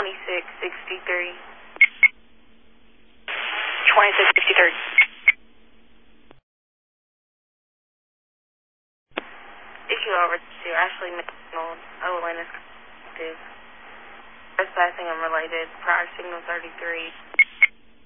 2663. 2663. Issue over to Ashley McDonald, Atlantis. Trespassing unrelated, prior signal 33.